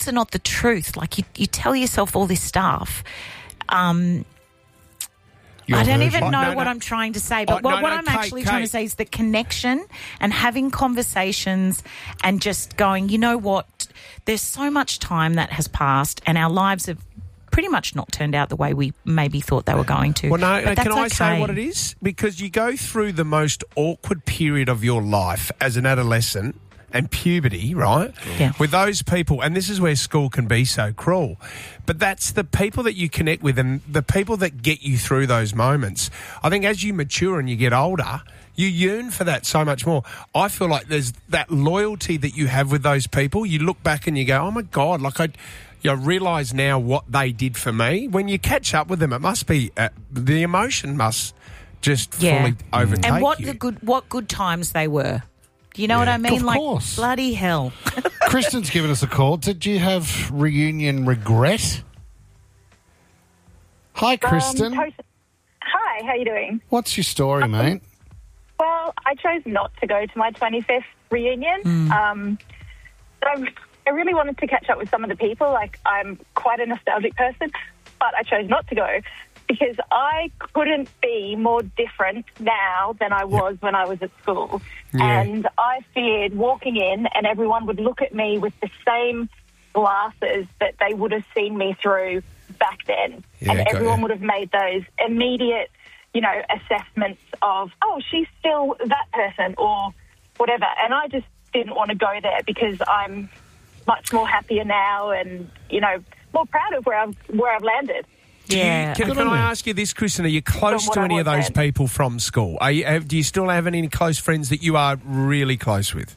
thoughts are not the truth. Like you tell yourself all this stuff. I don't even know what I'm trying to say, but what I'm actually trying to say is the connection and having conversations and just going, you know what, there's so much time that has passed and our lives have pretty much not turned out the way we maybe thought they were going to. Well, no, can I say what it is? Because you go through the most awkward period of your life as an adolescent and puberty, right? Yeah. With those people, and this is where school can be so cruel, but that's the people that you connect with and the people that get you through those moments. I think as you mature and you get older, you yearn for that so much more. I feel like there's that loyalty that you have with those people. You look back and you go, oh my God, like I realise now what they did for me. When you catch up with them, it must be, the emotion must just fully overtake and what you. What good times they were. Do you know what I mean? Of like, course. bloody hell. Kristen's given us a call. Did you have reunion regret? Hi, Kristen. Hi, how you doing? What's your story, mate? Well, I chose not to go to my 25th reunion. I really wanted to catch up with some of the people. Like, I'm quite a nostalgic person, but I chose not to go because I couldn't be more different now than I was when I was at school. Yeah. And I feared walking in and everyone would look at me with the same glasses that they would have seen me through back then. Yeah, and everyone would have made those immediate, assessments of, oh, she's still that person or whatever. And I just didn't want to go there because I'm much more happier now and, more proud of where I've landed. Yeah. Can I ask you this, Kristen? Are you close to any of those people from school? Do you still have any close friends that you are really close with?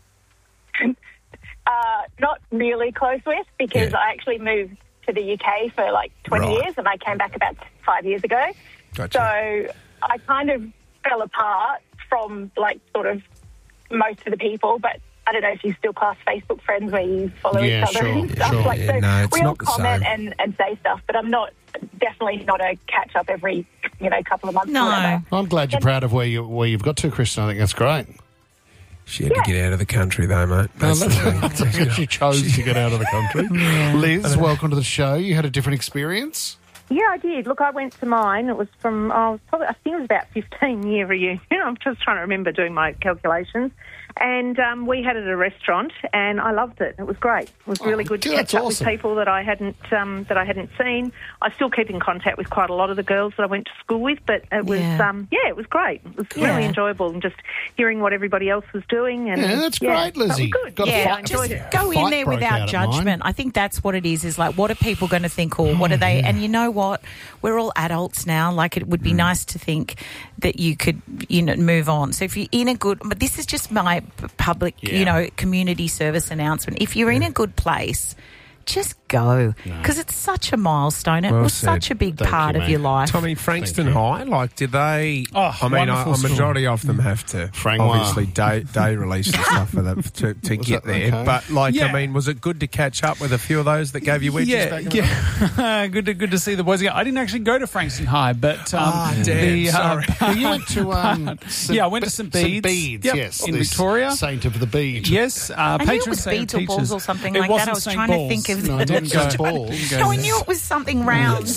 Not really close with because I actually moved to the UK for like 20 years and I came back about 5 years ago. Gotcha. So I kind of fell apart from like sort of most of the people, but I don't know if you still class Facebook friends where you follow each other and stuff. Sure. Like, so no, it's we all not the comment same. and say stuff, but I'm definitely not a catch up every, couple of months. No. Or whatever. I'm glad you're proud of where you've got to, Kristen. I think that's great. She had to get out of the country, though, mate. That's the thing. She chose to get out of the country. Liz, welcome to the show. You had a different experience? Yeah, I did. Look, I went to mine. It was from, I think it was about 15-year reunion. I'm just trying to remember doing my calculations. And we had it at a restaurant, and I loved it. It was great. It was really good to catch up with people that I hadn't seen. I still keep in contact with quite a lot of the girls that I went to school with, but it was it was great. It was really enjoyable, and just hearing what everybody else was doing. And that's great, Lizzie. That was good. I enjoyed it. Go in there without judgment. I think that's what it is like, what are people going to think, or what are they? And you know what? We're all adults now. Like, it would be nice to think that you could, move on. So if you're in a good, but this is just my public, community service announcement. If you're in a good place, just go, because it's such a milestone. It was such a big part of your life. Tommy, Frankston High, did they... a majority of them have to, obviously, day release and stuff for them to get there. Okay. But, was it good to catch up with a few of those that gave you wedges back in the day? Good to see the boys again. I didn't actually go to Frankston High, but... sorry. You went to... I went to St. Bede's. Yes. In Victoria. Saint of the Bead. Yes. I knew it was Beads or Balls or something like that. I was trying to think of... No, I didn't go to balls. No, I knew it was something round.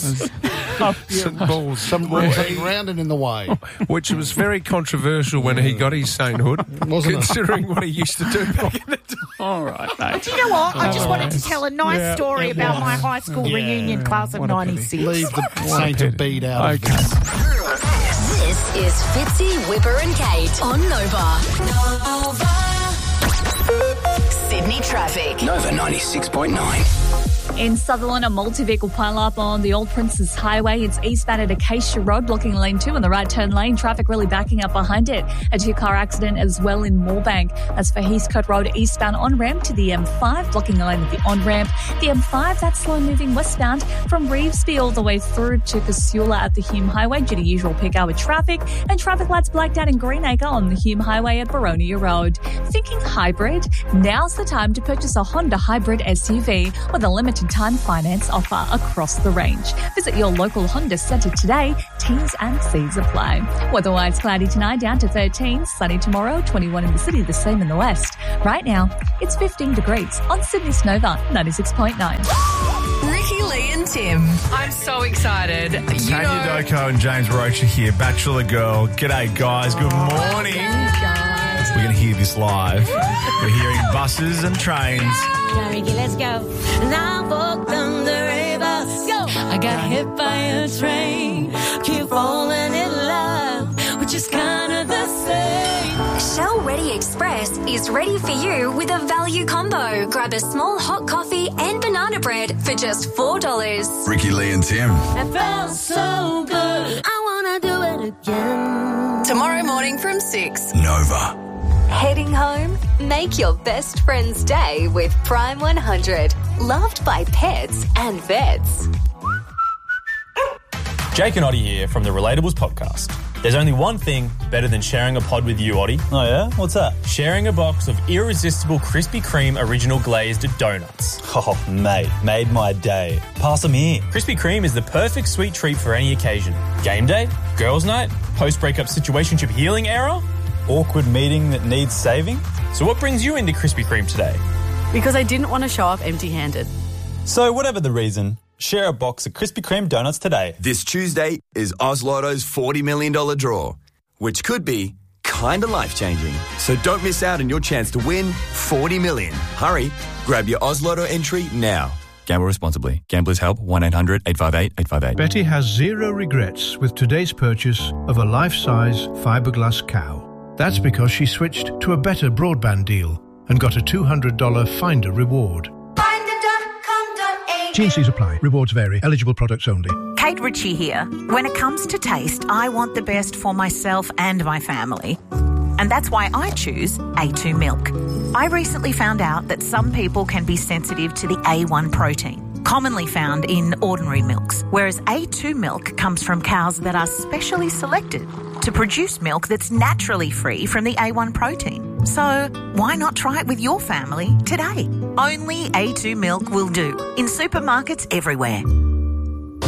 Balls. Something round and in the way. Which was very controversial when he got his sainthood, considering what he used to do back in the day. All right, mate. Do you know what? I just wanted to tell a nice story about my high school reunion class of 96. Leave the Saint of Bead out of this. This is Fitzy, Whipper and Kate on Nova. Sydney traffic. Nova 96.9. In Sutherland, a multi-vehicle pile-up on the Old Princess Highway. It's eastbound at Acacia Road, blocking lane 2 in the right turn lane. Traffic really backing up behind it. A 2-car accident as well in Moorebank. As for Heathcote Road, eastbound on-ramp to the M5, blocking a lane at the on-ramp. The M5, that's slow-moving westbound from Revesby all the way through to Casula at the Hume Highway due to usual peak hour traffic. And traffic lights blacked out in Greenacre on the Hume Highway at Baronia Road. Thinking hybrid? Now's the time to purchase a Honda hybrid SUV with a limited point-in-time finance offer across the range. Visit your local Honda Centre today. T's and C's apply. Weather-wise, cloudy tonight, down to 13. Sunny tomorrow, 21 in the city, the same in the west. Right now, it's 15 degrees on Sydney's Nova 96.9. Ricky, Lee and Tim. I'm so excited. Tanya Doko and James Roach are here. Bachelor Girl. G'day, guys. Good morning. We're going to hear this live. We're hearing buses and trains. Now, Ricky, let's go. Now walk down the river. Go. I got hit by a train. Keep falling in love, which is kind of the same. Shell Ready Express is ready for you with a value combo. Grab a small hot coffee and banana bread for just $4. Ricky, Lee and Tim. It felt so good. I want to do it again. Tomorrow morning from 6. Nova. Heading home? Make your best friend's day with Prime 100. Loved by pets and vets. Jake and Oddie here from the Relatables podcast. There's only one thing better than sharing a pod with you, Oddie. Oh, yeah? What's that? Sharing a box of irresistible Krispy Kreme original glazed donuts. Oh, mate, made my day. Pass them here. Krispy Kreme is the perfect sweet treat for any occasion. Game day, girls' night, post-breakup situationship healing era, awkward meeting that needs saving. So what brings you into Krispy Kreme today? Because I didn't want to show up empty-handed. So whatever the reason, share a box of Krispy Kreme donuts today. This Tuesday is Oz Lotto's $40 million draw, which could be kind of life-changing. So don't miss out on your chance to win $40 million. Hurry, grab your Oz Lotto entry now. Gamble responsibly. Gamblers Help, 1-800-858-858. Betty has zero regrets with today's purchase of a life-size fiberglass cow. That's because she switched to a better broadband deal and got a $200 Finder reward. T&Cs apply. Rewards vary. Eligible products only. Kate Ritchie here. When it comes to taste, I want the best for myself and my family. And that's why I choose A2 milk. I recently found out that some people can be sensitive to the A1 protein, commonly found in ordinary milks, whereas A2 milk comes from cows that are specially selected to produce milk that's naturally free from the A1 protein. So why not try it with your family today? Only A2 milk will do in supermarkets everywhere.